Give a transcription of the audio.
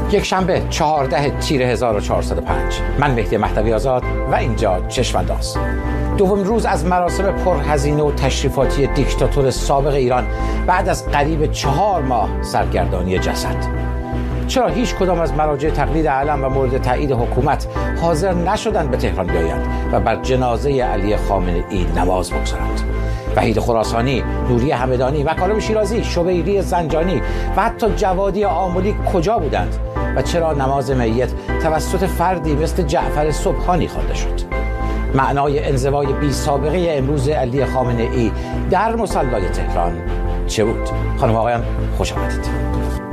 یک شنبه 14 تیر 1405. من مهدی مهدوی آزاد و اینجا چشم‌انداز. دومین روز از مراسم پرهزینه و تشریفاتی دیکتاتور سابق ایران بعد از قریب 4 ماه سرگردانی جسد. چرا هیچ کدام از مراجع تقلید علم و مورد تایید حکومت حاضر نشدند به تهران بیایند و بر جنازه علی خامنه‌ای نماز بگذارند؟ وحید خراسانی، نوری همدانی، مکارم شیرازی، شبیری زنجانی و حتی جوادی آملی کجا بودند و چرا نماز میت توسط فردی مثل جعفر سبحانی خوانده شد؟ معنای انزوای بی سابقه امروز علی خامنه‌ای در مصلی تهران چه بود؟ خانم و آقایان خوش آمدید.